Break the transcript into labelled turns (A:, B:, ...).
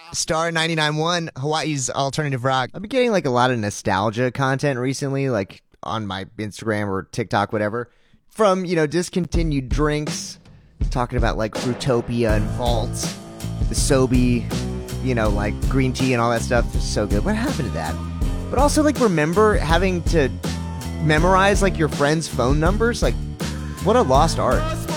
A: Star 99.1, Hawaii's alternative rock. I've been getting like a lot of nostalgia content recently, like on my Instagram or TikTok, whatever, from, discontinued drinks, talking about like Fruitopia and Vaults, the Sobe, like green tea and all that stuff. It's so good. What happened to that? But also, like, remember having to memorize like your friends' phone numbers? Like, what a lost art.